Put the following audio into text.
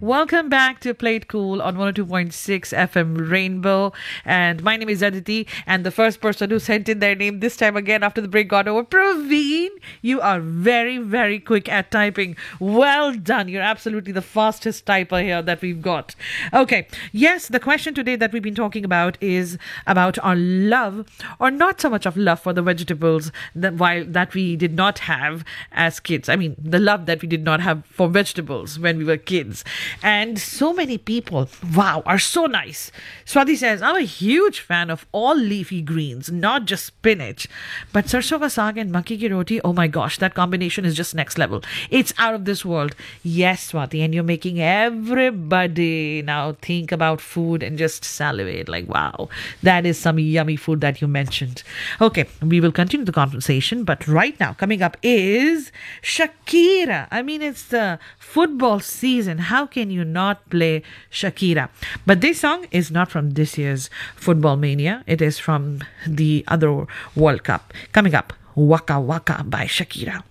Welcome back to Play It Cool on 102.6 FM Rainbow. And my name is Aditi. And the first person who sent in their name this time again after the break got over, Praveen. You are very, very quick at typing. Well done. You're absolutely the fastest typer here that we've got. Okay. Yes, the question today that we've been talking about is about our love, or not so much of love for the vegetables that we did not have as kids. I mean, the love that we did not have for vegetables when we were kids. And so many people, wow, are so nice. Swati says, I'm a huge fan of all leafy greens, not just spinach. But sarson ka saag and makki ki roti, oh my gosh, that combination is just next level. It's out of this world. Yes, Swati, and you're making everybody now think about food and just salivate. Like, wow, that is some yummy food that you mentioned. Okay, we will continue the conversation. But right now, coming up is Shakira. I mean, it's the football season. How can you not play Shakira? But this song is not from this year's Football Mania. It is from the other World Cup. Coming up, Waka Waka by Shakira.